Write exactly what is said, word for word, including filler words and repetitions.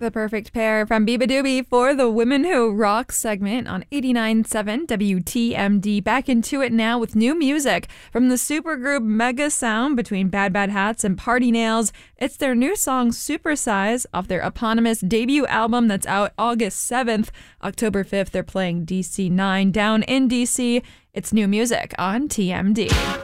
The Perfect Pair from Biba Doobie for the Women Who Rock segment on eighty-nine point seven W T M D. Back into it now with new music from the supergroup Mega Sound between Bad Bad Hats and Party Nails. It's their new song Supersize off their eponymous debut album that's out August seventh. October fifth, they're playing D C nine down in D C. It's new music on T M D.